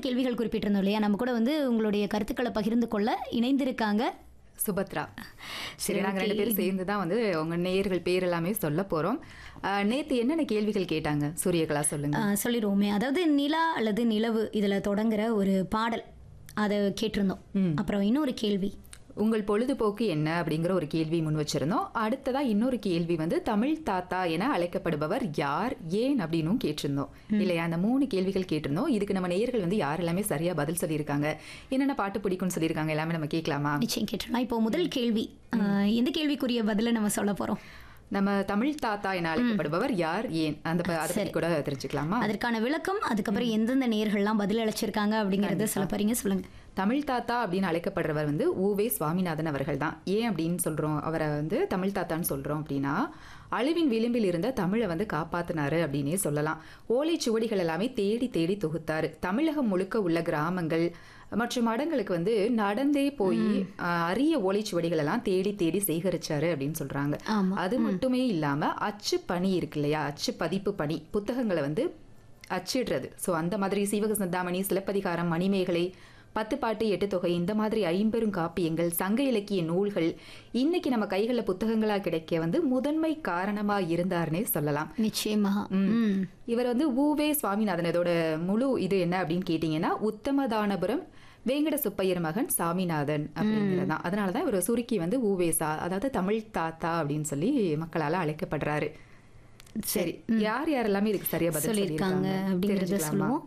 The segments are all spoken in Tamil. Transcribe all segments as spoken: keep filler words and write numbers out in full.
கேள்விகள் குறிப்பிட்டிருந்தோம் இல்லையா? நம்ம கூட வந்து உங்களுடைய கருத்துக்களை பகிர்ந்து கொள்ள இணைந்திருக்காங்க சுபத்ரா. சரி, நாங்கள் ரெண்டு பேரும் சேர்ந்து தான் வந்து உங்க நேயர்கள் பேர் எல்லாமே சொல்ல போறோம். நேத்து என்னென்ன கேள்விகள் கேட்டாங்க சூரியகலா, சொல்லுங்க. சொல்லிடுவோமே. அதாவது நிலா அல்லது நிலவு இதுல தொடங்குற ஒரு பாடல் அதை கேட்டிருந்தோம். அப்புறம் இன்னொரு கேள்வி, உங்கள் பொழுதுபோக்கு என்ன அப்படிங்கிற ஒரு கேள்வி முன் வச்சிருந்தோம். அடுத்ததா இன்னொரு கேள்வி வந்து தமிழ் தாத்தா என அழைக்கப்படுபவர் யார், ஏன் அப்படின்னும் கேட்டிருந்தோம் இல்லையா? அந்த மூணு கேள்விகள் கேட்டிருந்தோம். இதுக்கு நம்ம நேயர்கள் வந்து யார் எல்லாமே சரியா பதில் சொல்லியிருக்காங்க, என்னென்ன பாட்டு பிடிக்கும்னு சொல்லியிருக்காங்க, எல்லாமே நம்ம கேட்கலாமா? நிச்சயம் கேட்டுலாம். இப்போ முதல் கேள்வி, எந்த கேள்விக்குரிய பதில நம்ம சொல்ல போறோம்? நம்ம தமிழ் தாத்தா என அழைக்கப்படுபவர் யார், ஏன், அந்த அதை கூட தெரிஞ்சுக்கலாமா? அதற்கான விளக்கம், அதுக்கப்புறம் எந்தெந்த நேயர்கள்லாம் பதில் அளிச்சிருக்காங்க அப்படிங்கறத சொல்ல போறீங்க, சொல்லுங்க. தமிழ் தாத்தா அப்படின்னு அழைக்கப்படுறவர் வந்து உவே சுவாமிநாதன் அவர்கள் தான். ஏன் அப்படின்னு சொல்றோம் அவரை வந்து தமிழ் தாத்தான்னு சொல்றோம் அப்படின்னா, அழிவின் விளிம்பில் இருந்த தமிழை வந்து காப்பாத்தினாரு அப்படின்னே சொல்லலாம். ஓலைச்சுவடிகள் எல்லாமே தேடி தேடி தொகுத்தாரு. தமிழகம் முழுக்க உள்ள கிராமங்கள் மற்றும் மடங்களுக்கு வந்து நடந்தே போய் அரிய ஓலைச்சுவடிகள் எல்லாம் தேடி தேடி சேகரிச்சாரு அப்படின்னு சொல்றாங்க. அது மட்டுமே இல்லாம அச்சு பணி இருக்கு இல்லையா, அச்சு பதிப்பு பணி, புத்தகங்களை வந்து அச்சிடுறது. ஸோ அந்த மாதிரி சீவக சிந்தாமணி, சிலப்பதிகாரம், மணிமேகலை, பத்து பாட்டு, எட்டு தொகை, இந்த மாதிரி ஐம்பெரும் காப்பியங்கள், சங்க இலக்கிய நூல்கள் இன்னைக்கு நம்ம கைகளில் புத்தகங்களா கிடைக்க வந்து முதன்மை காரணமா இருந்தாருன்னே சொல்லலாம். நிச்சயமா. இவர் வந்து உவே சுவாமிநாதன். இதோட முழு இது என்ன அப்படின்னு கேட்டீங்கன்னா, உத்தமதானபுரம் வேங்கட சுப்பையர் மகன் சாமிநாதன் அப்படிங்கிறதான். அதனாலதான் இவர் சுருக்கி வந்து ஊவேசா, அதாவது தமிழ் தாத்தா அப்படின்னு சொல்லி மக்களால அழைக்கப்படுறாரு. சரி, யார் யாரெல்லாமே இதுக்கு சரியா பதில் சொல்லியிருக்காங்க அப்படிங்கறத சொல்லுவோம்.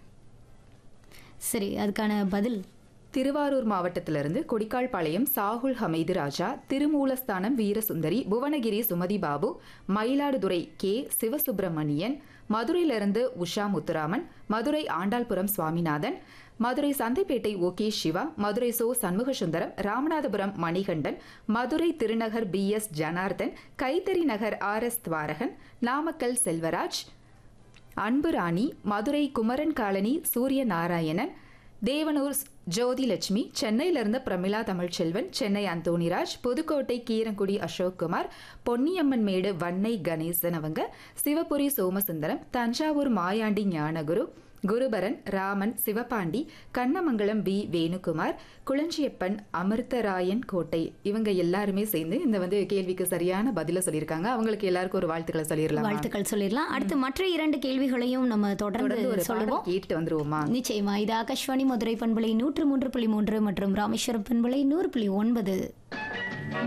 சரி, அதுக்கான பதில் திருவாரூர் மாவட்டத்திலிருந்து கொடிக்கால்பாளையம் சாகுல் ஹமீது ராஜா, திருமூலஸ்தானம் வீரசுந்தரி, புவனகிரி சுமதி பாபு, மயிலாடுதுறை கே சிவசுப்பிரமணியன், மதுரையிலிருந்து Usha Muthuraman, Madurai Andalpuram Swaminathan, Madurai Santhaipettai okay Siva, Madurai so Shanmuga Sundaram, Ramanathapuram Manikandan, Madurai Thirunagar B S Janardan, கைத்தறி நகர் R S Thuvarakan, Namakkal Selvaraj, Anburani, Madurai Kumaran colony சூரிய நாராயணன், தேவனூர் ஜோதி லட்சுமி, சென்னையிலிருந்து பிரமிளா தமிழ்ச்செல்வன், சென்னை அந்தோணிராஜ், புதுக்கோட்டை கீரங்குடி அசோக்குமார், பொன்னியம்மன் மேடு வன்னை கணேசன் அவங்க, சிவபுரி சோமசுந்தரம், தஞ்சாவூர் மாயாண்டி ஞானகுரு, குருபரன், ராமன், சிவபாண்டி, கண்ணமங்கலம் வி வேணுகுமார், குளஞ்சியப்பன், அமிர்தராயன் கோட்டை, இவங்க எல்லாருமே சேர்ந்து இந்த வந்து கேள்விக்கு சரியான பதில சொல்லியிருக்காங்க. அவங்களுக்கு எல்லாருக்கும் ஒரு வாழ்த்துக்களை சொல்லிடலாம். வாழ்த்துக்கள் சொல்லிடலாம். அடுத்து மற்ற இரண்டு கேள்விகளையும் நம்ம தொடர்ந்து ஒரு சொல்லுவோம், கேட்டு வந்துருவோமா? நிச்சயமா. இது ஆகாஷ்வாணி மதுரை பண்பலை நூற்று மூன்று புள்ளி மூன்று மற்றும் ராமேஸ்வரம் பண்பலை நூறு புள்ளி ஒன்பது.